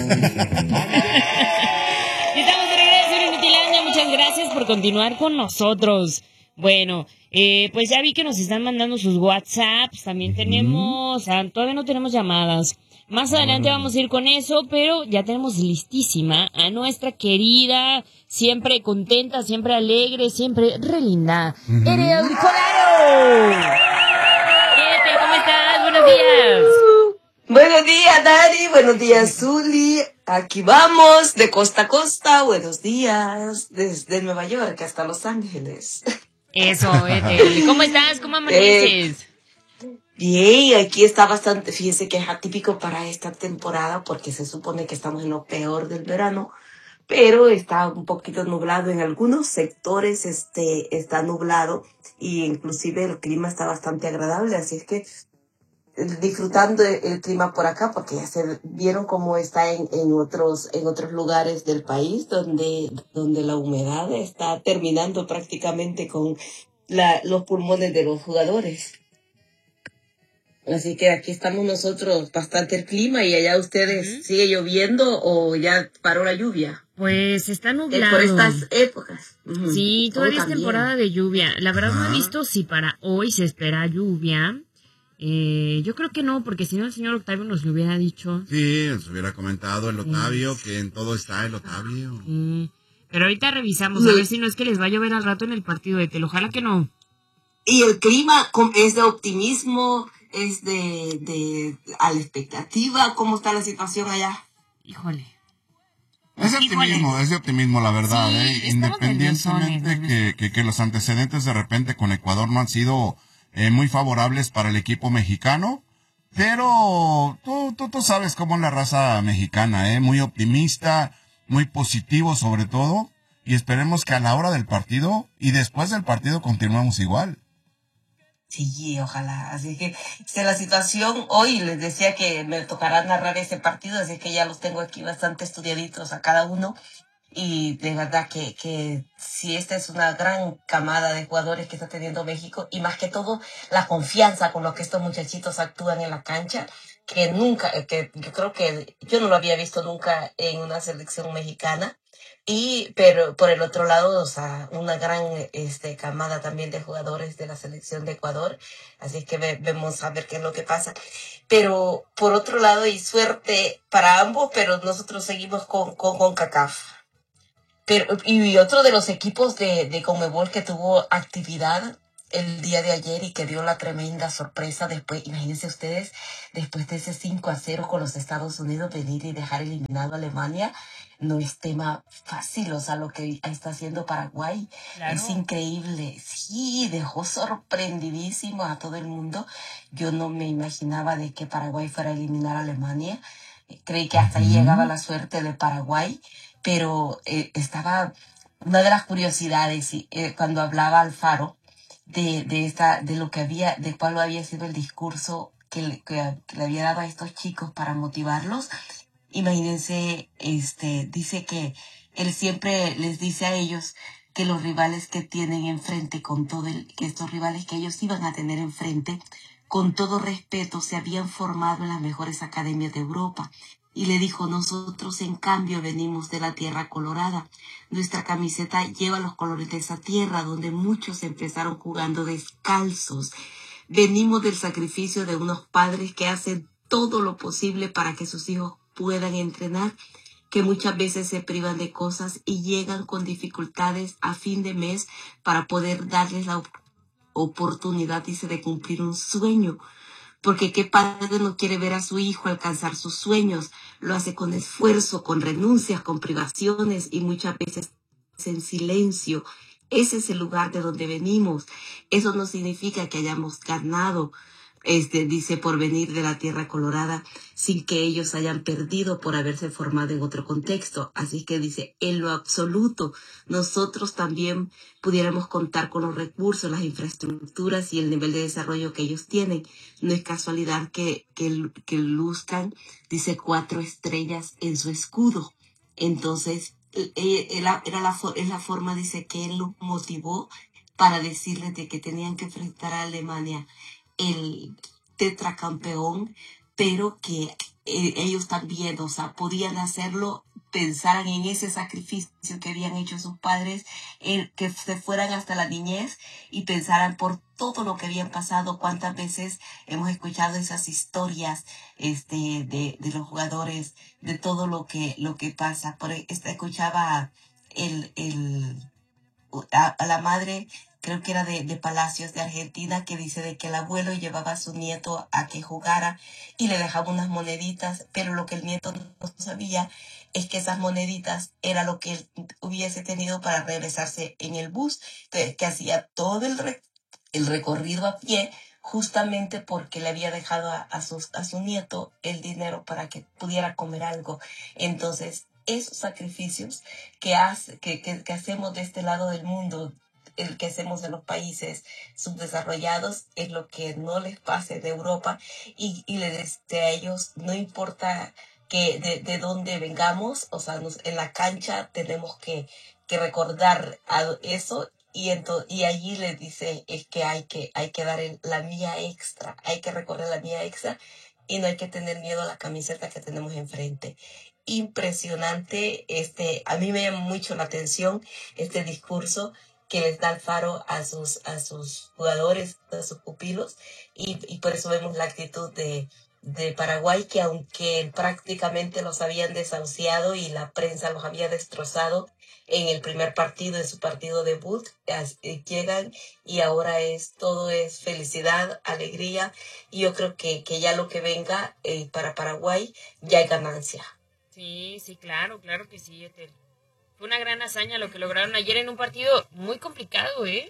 Estamos de regreso en Inutilandia. Muchas gracias por continuar con nosotros. Bueno, pues ya vi que nos están mandando sus WhatsApps. También tenemos, todavía no tenemos llamadas. Más adelante vamos a ir con eso, pero ya tenemos listísima a nuestra querida, siempre contenta, siempre alegre, siempre re linda, Ere Auricolaro. Ere, ¿cómo estás? Buenos días. Buenos días, Dari. Buenos días, Zuli. Aquí vamos, de costa a costa. Buenos días, desde Nueva York hasta Los Ángeles. Eso, Ere. ¿Cómo estás? ¿Cómo amaneces? Bien, aquí está bastante, fíjense que es atípico para esta temporada porque se supone que estamos en lo peor del verano, pero está un poquito nublado en algunos sectores, está nublado y inclusive el clima está bastante agradable, así es que disfrutando el clima por acá porque ya se vieron cómo está en otros lugares del país donde la humedad está terminando prácticamente con los pulmones de los jugadores. Así que aquí estamos nosotros, bastante el clima, y allá ustedes, ¿sigue lloviendo o ya paró la lluvia? Pues está nublado. Por estas épocas. Sí, todavía es temporada de lluvia. La verdad no he visto si para hoy se espera lluvia. Yo creo que no, porque si no el señor Octavio nos lo hubiera dicho. Sí, nos hubiera comentado el Octavio, que en todo está el Octavio. Pero ahorita revisamos, a ver si no es que les va a llover al rato en el partido de Tel. Ojalá que no. Y el clima es de optimismo, es a la expectativa. ¿Cómo está la situación allá? Híjole. Es de optimismo, la verdad, sí, independientemente que los antecedentes de repente con Ecuador no han sido muy favorables para el equipo mexicano, pero tú sabes cómo es la raza mexicana, muy optimista, muy positivo sobre todo, y esperemos que a la hora del partido y después del partido continuemos igual. Sí, ojalá. Así que la situación hoy, les decía que me tocará narrar ese partido, así que ya los tengo aquí bastante estudiaditos a cada uno. Y de verdad que sí, esta es una gran camada de jugadores que está teniendo México, y más que todo la confianza con lo que estos muchachitos actúan en la cancha, que yo creo que yo no lo había visto nunca en una selección mexicana. Pero por el otro lado, o sea, una gran camada también de jugadores de la selección de Ecuador, así que vemos a ver qué es lo que pasa. Pero por otro lado, y suerte para ambos, pero nosotros seguimos con CONCACAF. Y otro de los equipos de Conmebol que tuvo actividad el día de ayer y que dio la tremenda sorpresa después, imagínense ustedes, después de ese 5-0 con los Estados Unidos, venir y dejar eliminado a Alemania, no es tema fácil, o sea, lo que está haciendo Paraguay, claro, es increíble. Sí, dejó sorprendidísimo a todo el mundo. Yo no me imaginaba de que Paraguay fuera a eliminar a Alemania. Creí que hasta ahí llegaba la suerte de Paraguay, pero estaba una de las curiosidades cuando hablaba Alfaro de lo que había, de cuál había sido el discurso que le había dado a estos chicos para motivarlos. Imagínense, dice que él siempre les dice a ellos que los rivales que tienen enfrente, que estos rivales que ellos iban a tener enfrente, con todo respeto, se habían formado en las mejores academias de Europa. Y le dijo, nosotros en cambio venimos de la tierra colorada. Nuestra camiseta lleva los colores de esa tierra donde muchos empezaron jugando descalzos. Venimos del sacrificio de unos padres que hacen todo lo posible para que sus hijos puedan entrenar, que muchas veces se privan de cosas y llegan con dificultades a fin de mes para poder darles la oportunidad, dice, de cumplir un sueño. Porque qué padre no quiere ver a su hijo alcanzar sus sueños. Lo hace con esfuerzo, con renuncias, con privaciones y muchas veces en silencio. Ese es el lugar de donde venimos. Eso no significa que hayamos ganado, dice, por venir de la tierra colorada, sin que ellos hayan perdido por haberse formado en otro contexto. Así que dice, en lo absoluto, nosotros también pudiéramos contar con los recursos, las infraestructuras y el nivel de desarrollo que ellos tienen. No es casualidad que luzcan, dice, 4 estrellas en su escudo. Entonces, es la forma, dice, que él los motivó para decirles de que tenían que enfrentar a Alemania, el tetracampeón, pero que ellos también, o sea, podían hacerlo, pensaran en ese sacrificio que habían hecho sus padres, que se fueran hasta la niñez y pensaran por todo lo que habían pasado. Cuántas veces hemos escuchado esas historias de los jugadores, de todo lo que pasa. Escuchaba a la madre, creo que era de Palacios, de Argentina, que dice de que el abuelo llevaba a su nieto a que jugara y le dejaba unas moneditas, pero lo que el nieto no sabía es que esas moneditas era lo que él hubiese tenido para regresarse en el bus. Entonces, que hacía todo el recorrido a pie, justamente porque le había dejado a su nieto el dinero para que pudiera comer algo. Entonces, esos sacrificios que hacemos de este lado del mundo, el que hacemos en los países subdesarrollados, es lo que no les pase de Europa, y a ellos no importa que de dónde vengamos, o sea, en la cancha tenemos que recordar eso, y allí les dice es que hay que dar la milla extra, hay que recorrer la milla extra y no hay que tener miedo a la camiseta que tenemos enfrente. Impresionante, a mí me llama mucho la atención este discurso que les da Alfaro a sus jugadores, a sus pupilos, y por eso vemos la actitud de Paraguay, que aunque prácticamente los habían desahuciado y la prensa los había destrozado en el primer partido, en su partido debut, llegan y ahora todo es felicidad, alegría, y yo creo que ya lo que venga para Paraguay ya hay ganancia. Sí, claro que sí, Ethel. Fue una gran hazaña lo que lograron ayer en un partido muy complicado, ¿eh?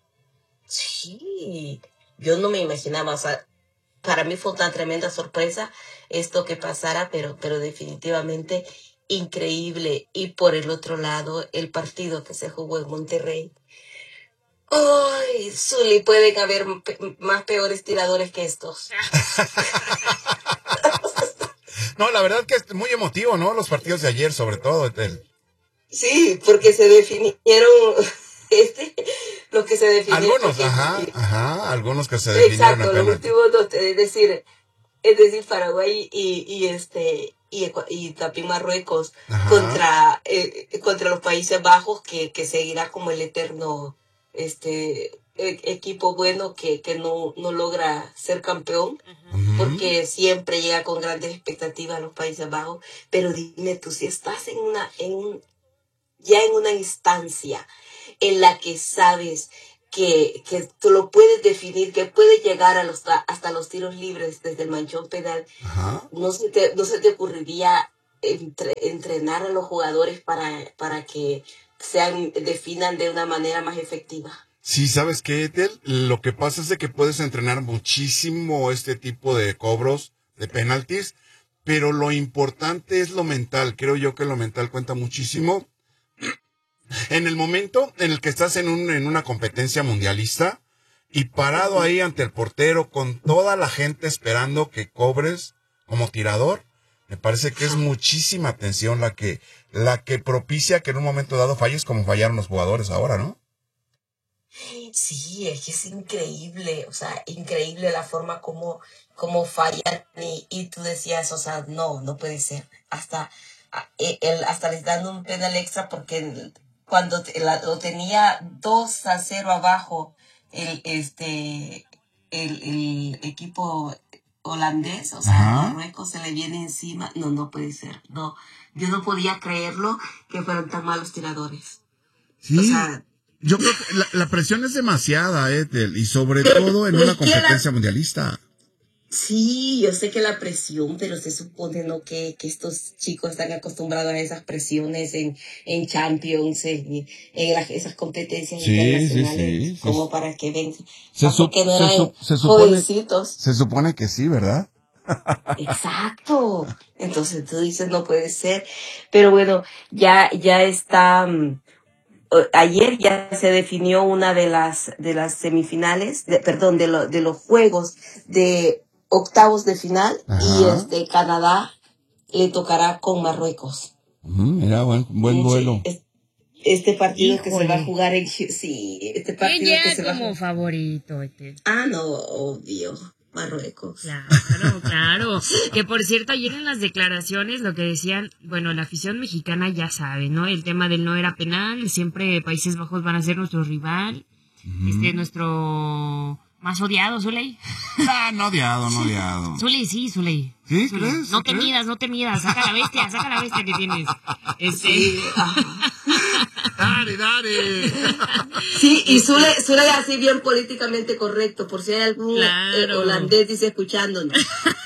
Sí, yo no me imaginaba, o sea, para mí fue una tremenda sorpresa esto que pasara, pero definitivamente increíble. Y por el otro lado, el partido que se jugó en Monterrey. ¡Ay, Zuli! Pueden haber más peores tiradores que estos. No, la verdad que es muy emotivo, ¿no? Los partidos de ayer, sobre todo. Sí, porque se definieron, lo que se definieron. Algunos, algunos que se definieron. Exacto, los últimos dos, es decir, Paraguay y también Marruecos contra los Países Bajos, que seguirá como el eterno equipo bueno que no logra ser campeón, porque siempre llega con grandes expectativas a los Países Bajos. Pero dime tú, si estás ya en una instancia en la que sabes que tú lo puedes definir, que puedes llegar hasta los tiros libres desde el manchón penal, ¿no se te ocurriría entrenar a los jugadores para que definan de una manera más efectiva? Sí, ¿sabes qué, Ethel? Lo que pasa es de que puedes entrenar muchísimo este tipo de cobros, de penaltis, pero lo importante es lo mental. Creo yo que lo mental cuenta muchísimo. En el momento en el que estás en una competencia mundialista y parado ahí ante el portero con toda la gente esperando que cobres como tirador, me parece que es muchísima tensión la que propicia que en un momento dado falles como fallaron los jugadores ahora, ¿no? Sí, es que es increíble, o sea, increíble la forma como fallan, y tú decías, o sea, no puede ser, hasta les dan un penal extra, porque cuando lo tenía 2-0 abajo el equipo holandés, o sea, Marruecos se le viene encima. No puede ser, no, yo no podía creerlo que fueran tan malos tiradores. Sí. O sea, yo creo que la presión es demasiada, Ethel, y sobre todo en una competencia mundialista. Sí, yo sé que la presión, pero se supone no que estos chicos están acostumbrados a esas presiones en Champions, en esas competencias internacionales, como para que vengan. Se supone que sí, ¿verdad? Exacto. Entonces tú dices, no puede ser. Pero bueno, ya está. Ayer ya se definió una de las semifinales, de los juegos de octavos de final. Y Canadá le tocará con Marruecos. Mira, buen duelo. Este partido que se va a jugar en... Sí, este partido que se va a jugar... como favorito. No, obvio. Marruecos. Claro, claro. Que por cierto, ayer en las declaraciones lo que decían, bueno, la afición mexicana ya sabe, ¿no? El tema del no era penal, siempre Países Bajos van a ser nuestro rival, nuestro más odiado, Zuley. Ah, no odiado. Zuley, sí, Zuley. ¿Sí? Zuley. ¿Crees? No te midas, saca la bestia que tienes. Sí, Dale. sí, y Zule así bien políticamente correcto, por si hay algún holandés dice escuchándonos.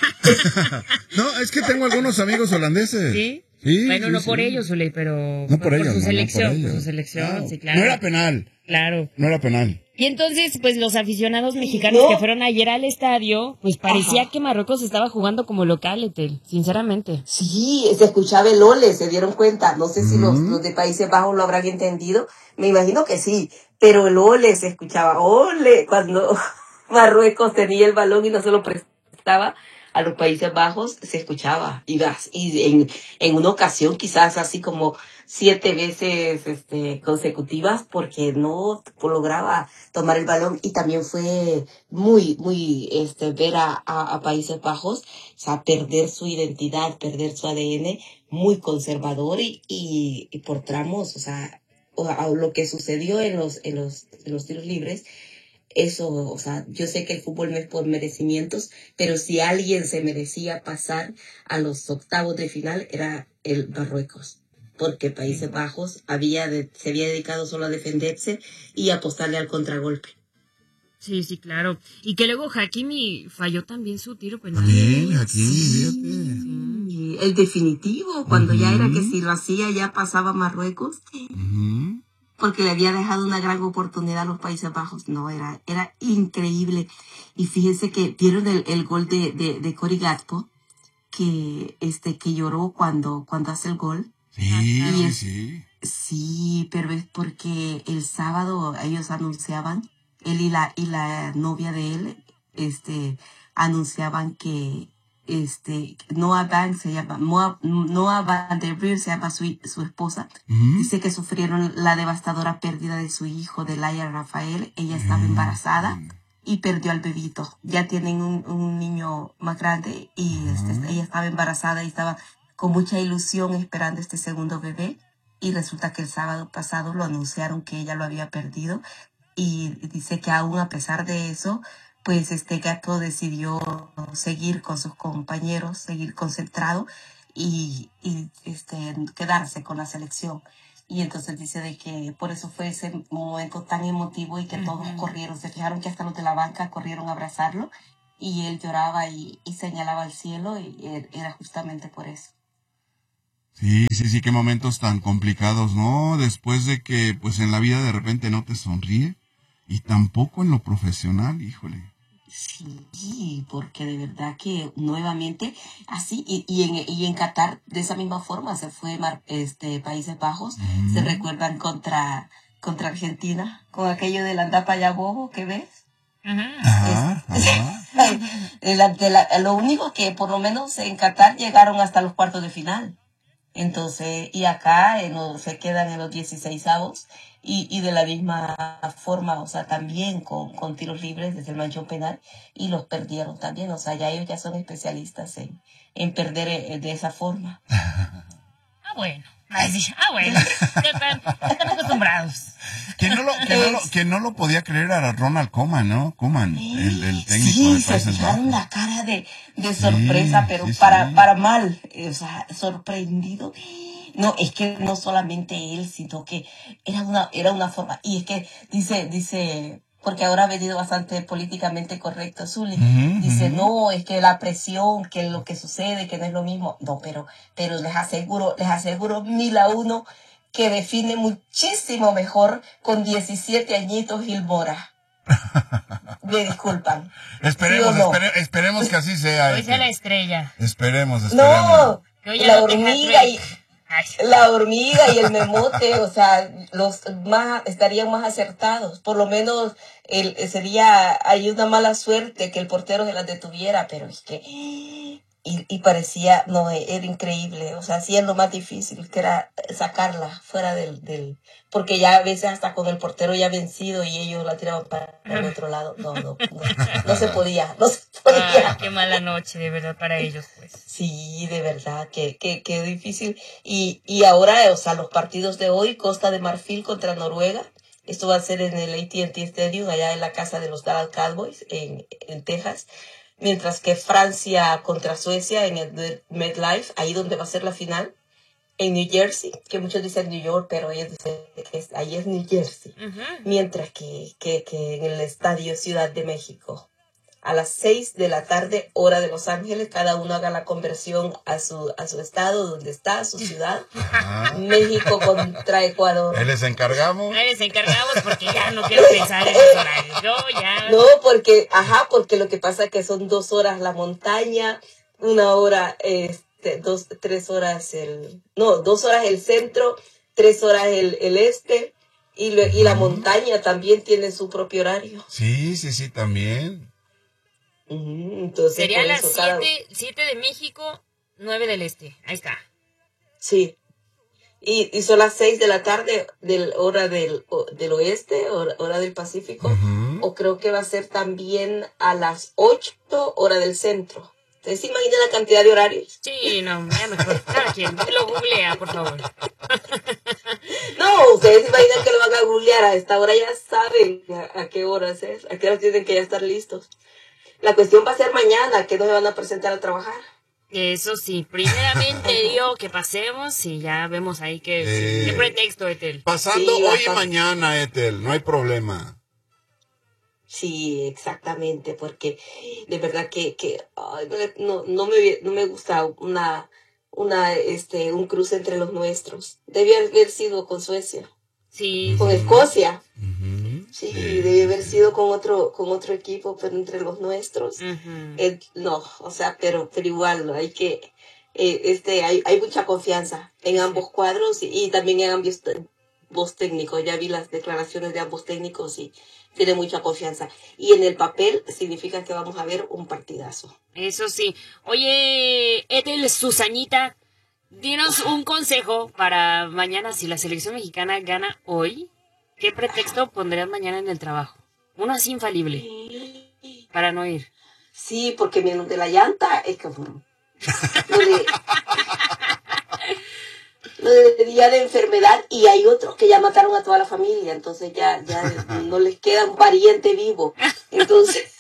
No, es que tengo algunos amigos holandeses. ¿Sí? Sí, bueno, sí, no sí. por ellos, Zuley, pero No por ellos, su no, selección, no por por su ellos. selección, sí, claro. No era penal. Claro. No era penal. Y entonces, pues los aficionados mexicanos que fueron ayer al estadio, pues parecía que Marruecos estaba jugando como local, Etel, sinceramente. Sí, se escuchaba el ole, se dieron cuenta. No sé si los de Países Bajos lo habrán entendido. Me imagino que sí. Pero el ole se escuchaba, ole, cuando Marruecos tenía el balón y no se lo prestaba a los Países Bajos, se escuchaba. Y en una ocasión, quizás así como 7 veces consecutivas, porque no lograba tomar el balón. Y también fue muy ver a Países Bajos, o sea, perder su identidad, perder su ADN, muy conservador y por tramos, o sea, a lo que sucedió en los tiros libres. Eso, o sea, yo sé que el fútbol no es por merecimientos, pero si alguien se merecía pasar a los octavos de final era el Marruecos, porque Países Bajos se había dedicado solo a defenderse y apostarle al contragolpe. Sí, claro. Y que luego Hakimi falló también su tiro penal. También, Hakimi, fíjate. El definitivo, cuando ya era que si lo hacía ya pasaba a Marruecos. Porque le había dejado una gran oportunidad a los Países Bajos. No, era increíble. Y fíjense que vieron el gol de Cory Gakpo, que lloró cuando hace el gol. Sí. Sí, pero es porque el sábado ellos anunciaban, él y la novia de él, anunciaban que Noah Van der Veer se llama su esposa. Dice que sufrieron la devastadora pérdida de su hijo, de Laia Rafael. Ella estaba embarazada y perdió al bebito. Ya tienen un niño más grande y ella estaba embarazada y estaba con mucha ilusión esperando este segundo bebé. Y resulta que el sábado pasado lo anunciaron que ella lo había perdido. Y dice que aún a pesar de eso, pues Gakpo decidió seguir con sus compañeros, seguir concentrado y quedarse con la selección. Y entonces dice de que por eso fue ese momento tan emotivo y que todos corrieron. Se fijaron que hasta los de la banca corrieron a abrazarlo y él lloraba y señalaba al cielo y era justamente por eso. Sí, qué momentos tan complicados, ¿no? Después de que, pues en la vida de repente no te sonríe y tampoco en lo profesional, híjole. Sí, porque de verdad que nuevamente así y en Qatar de esa misma forma se fue Países Bajos. Se recuerdan contra Argentina con aquello del andar para allá bobo que ves. Lo único que por lo menos en Qatar llegaron hasta los cuartos de final. Entonces, y acá se quedan en los 16avos y de la misma forma, o sea, también con tiros libres desde el manchón penal y los perdieron también, o sea, ya ellos ya son especialistas en perder de esa forma. Bueno, están acostumbrados. Quien no lo podía creer era Ronald Koeman, ¿no? Koeman, el técnico de Países Bajos. Sí, la cara de sorpresa, pero para mal, o sea, sorprendido. No, es que no solamente él, sino que era una forma. Y es que dice, porque ahora ha venido bastante políticamente correcto, Zuli. Dice, no, es que la presión, que lo que sucede, que no es lo mismo. No, pero les aseguro 1000-1 que define muchísimo mejor con 17 añitos Gil Mora. Me disculpan. Esperemos que así sea. Hoy sea la estrella. Esperemos. No, la hormiga y el memote, o sea, los más estarían más acertados. Por lo menos hay una mala suerte que el portero se las detuviera, pero es que y parecía, no, era increíble, o sea, hacían lo más difícil, que era sacarla fuera porque ya a veces hasta con el portero ya vencido y ellos la tiraban para el otro lado, no se podía, no se podía. Qué mala noche, de verdad, para ellos, pues. Sí, de verdad, qué difícil. Y ahora, o sea, los partidos de hoy, Costa de Marfil contra Noruega, esto va a ser en el AT&T Stadium, allá en la casa de los Dallas Cowboys, en Texas. Mientras que Francia contra Suecia en el MetLife, ahí donde va a ser la final, en New Jersey, que muchos dicen New York, pero ellos dicen que ahí es New Jersey. Mientras que en el Estadio Ciudad de México, a las 6 de la tarde, hora de Los Ángeles, cada uno haga la conversión a su estado, donde está, a su ciudad. México contra Ecuador. Ahí les encargamos. Porque ya no quiero pensar en esos horarios. No, porque lo que pasa es que son 2 horas la montaña, 1 hora, 3 horas 2 horas el centro, 3 horas el este, y la montaña también tiene su propio horario. Sí, también. Entonces, sería las 7 de México, 9 del este. Ahí está. Sí. Y son las 6 de la tarde hora del oeste, hora del Pacífico. O creo que va a ser también a las 8, hora del centro. ¿Ustedes se imaginan la cantidad de horarios? Sí, no, ya mejor. Cada quien lo googlea, por favor. No, ustedes se imaginan que lo van a googlear. A esta hora ya saben a qué horas es. A qué horas tienen que ya estar listos. La cuestión va a ser mañana, que no se van a presentar a trabajar. Eso sí, primeramente digo que pasemos y ya vemos ahí qué pretexto, Ethel. Pasando hoy y mañana, Ethel, no hay problema. Sí, exactamente, porque de verdad que no me gusta un cruce entre los nuestros. Debía haber sido con Suecia. Sí. Con Escocia. Sí, debe haber sido con otro equipo, pero entre los nuestros, no, o sea, pero igual, hay que, hay mucha confianza en ambos cuadros y también en ambos técnicos. Ya vi las declaraciones de ambos técnicos y tiene mucha confianza. Y en el papel significa que vamos a ver un partidazo. Eso sí. Oye, Ethel, Susanita, dinos un consejo para mañana si la selección mexicana gana hoy. ¿Qué pretexto pondrías mañana en el trabajo? Uno así infalible. Para no ir. Sí, porque menos de la llanta es como... Lo de día de enfermedad, y hay otros que ya mataron a toda la familia, entonces ya no les queda un pariente vivo. Entonces,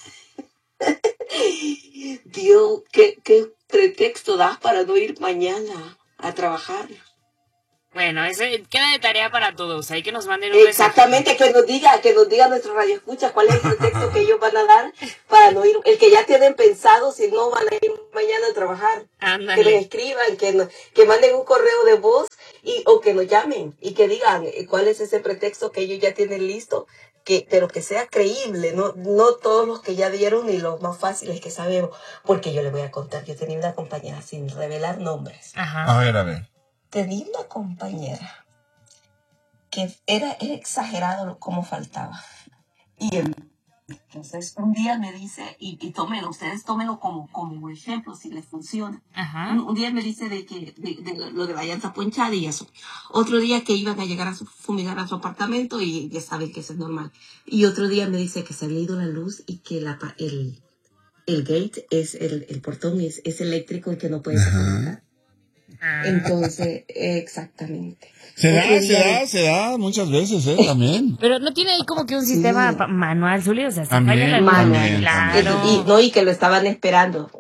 Dios, ¿qué pretexto das para no ir mañana a trabajar? Bueno, eso queda de tarea para todos. Hay que nos manden un exactamente, mensaje. Que nos diga nuestro radio escucha cuál es el pretexto que ellos van a dar para no ir, el que ya tienen pensado si no van a ir mañana a trabajar. Ándale. Que nos escriban, que manden un correo de voz o que nos llamen y que digan cuál es ese pretexto que ellos ya tienen listo, pero que sea creíble, no todos los que ya dieron ni los más fáciles que sabemos, porque yo les voy a contar, yo tenía una compañera sin revelar nombres. Ajá. A ver. Tenía una compañera que era exagerado cómo faltaba. Y entonces un día me dice, y tómenlo, ustedes tómenlo como ejemplo si les funciona. Ajá. Un día me dice de lo de la llanta ponchada y eso. Otro día que iban a llegar a fumigar a su apartamento y ya saben que eso es normal. Y otro día me dice que se había ido la luz y que el gate, el portón es eléctrico y que no puede comunicar. Entonces, exactamente. Se da muchas veces, también. Pero no tiene ahí como que un sistema manual, Zuli, o sea, se falla la manual. Claro. Y que lo estaban esperando,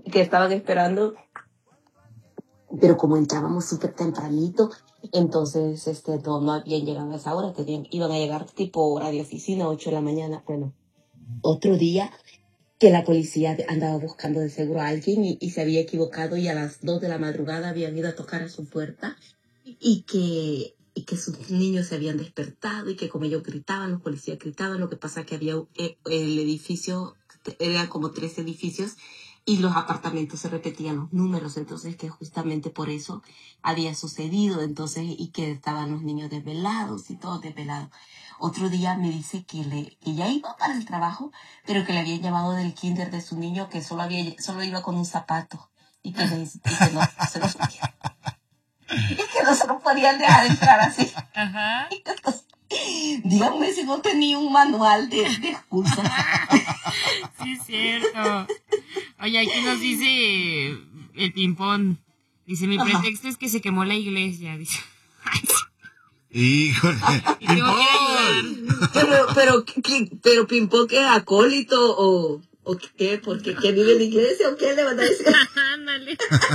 pero como entrábamos súper tempranito, entonces no habían llegado a esa hora, iban a llegar tipo hora de oficina, 8 de la mañana. Bueno, otro día que la policía andaba buscando de seguro a alguien y se había equivocado y a las 2 de la madrugada habían ido a tocar a su puerta y que sus niños se habían despertado y que como ellos gritaban, los policías gritaban, lo que pasa que había el edificio, eran como 3 edificios y los apartamentos se repetían los números, entonces que justamente por eso había sucedido, entonces, y que estaban los niños desvelados y todos desvelados. Otro día me dice que ya iba para el trabajo, pero que le habían llamado del kinder de su niño que solo iba con un zapato Y que no, se los podía. Y que no se los podían dejar entrar así. Ajá. Entonces, díganme si no tenía un manual de excusas. Sí, es cierto. Oye, aquí nos dice el ping-pong. Dice, mi pretexto es que se quemó la iglesia. Dice. Híjole. Y tengo que ayudar. Pero Pimpón, ¿qué es acólito o qué? Porque ¿qué vive en la iglesia o qué le van a decir? Ándale.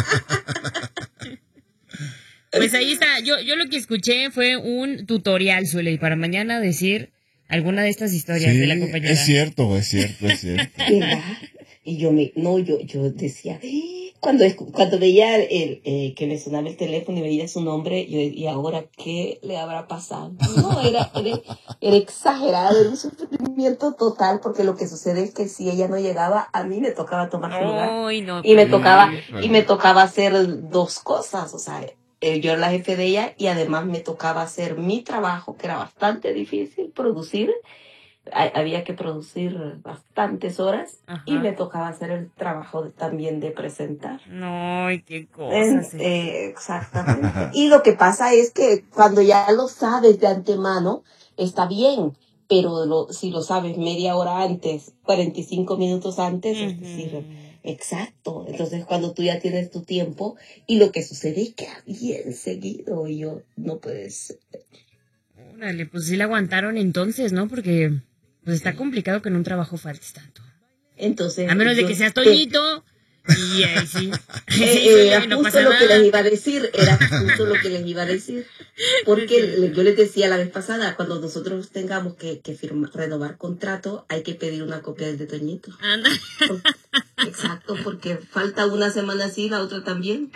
Pues ahí está. Yo lo que escuché fue un tutorial, Zule, y para mañana decir alguna de estas historias de la compañera. Es cierto. ¿Verdad? Y yo decía, cuando veía que me sonaba el teléfono y veía su nombre, yo decía, ¿y ahora qué le habrá pasado? No, era exagerado, era un sufrimiento total, porque lo que sucede es que si ella no llegaba, a mí me tocaba tomar su lugar. Ay, no, Y me tocaba hacer dos cosas, o sea, yo era la jefe de ella y además me tocaba hacer mi trabajo, que era bastante difícil, producir. Había que producir bastantes horas. Ajá. Y me tocaba hacer el trabajo también de presentar. No, qué cosas. Exactamente. Y lo que pasa es que cuando ya lo sabes de antemano, está bien, pero si lo sabes media hora antes, 45 minutos antes, es decir, exacto. Entonces cuando tú ya tienes tu tiempo, y lo que sucede es que bien seguido, y yo, no puede ser. Órale, pues sí la aguantaron entonces, ¿no? Porque pues está complicado que en un trabajo faltes tanto. Entonces, a menos de que seas Toñito, y ahí sí. Era no justo lo nada. Que les iba a decir, porque yo les decía la vez pasada, cuando nosotros tengamos que renovar contrato, hay que pedir una copia de Toñito. Anda. Exacto, porque falta una semana así, la otra también.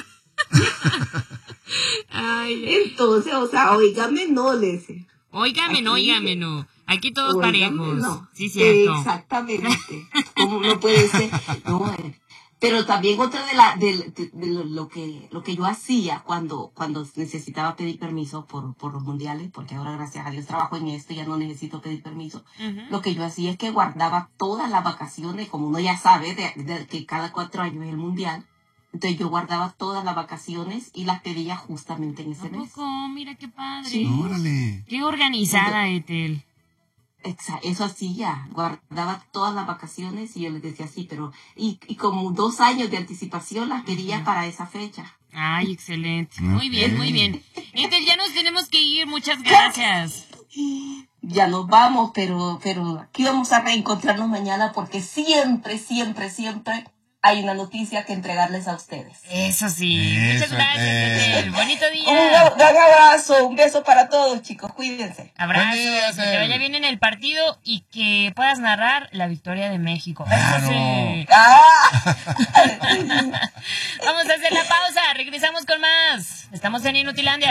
Ay. Entonces, o sea, óigame no, les. Óigame no. Aquí todos parejos. No. Sí, cierto. Exactamente. ¿Cómo no puede ser? No, pero también otra de lo que yo hacía cuando necesitaba pedir permiso por los mundiales, porque ahora gracias a Dios trabajo en esto y ya no necesito pedir permiso. Lo que yo hacía es que guardaba todas las vacaciones, como uno ya sabe de que cada 4 años es el mundial. Entonces yo guardaba todas las vacaciones y las pedía justamente en ese mes. Mira qué padre. Sí. Órale. Qué organizada, Ethel. Exacto, eso hacía, guardaba todas las vacaciones y yo les decía sí, pero y como 2 años de anticipación las pedía para esa fecha. Ay, excelente. Muy bien. Ethel, ya nos tenemos que ir, muchas gracias. Ya nos vamos, pero aquí vamos a reencontrarnos mañana porque siempre hay una noticia que entregarles a ustedes. Eso sí. Muchas gracias, Ethel. Bonito día. Un gran abrazo, un beso para todos, chicos. Cuídense. Abrazo. Que vaya bien en el partido y que puedas narrar la victoria de México. Claro. Eso sí. Vamos a hacer la pausa. Regresamos con más. Estamos en Inutilandia.